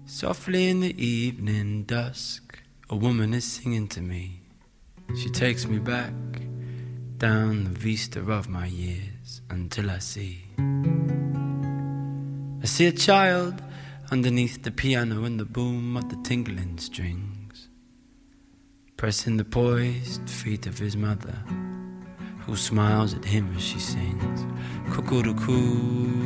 Softly in the evening dusk, a woman is singing to me. She takes me back down the vista of my years until I see a child underneath the piano and the boom of the tingling strings, pressing the poised feet of his mother, who smiles at him as she sings, cuckoo-cuckoo.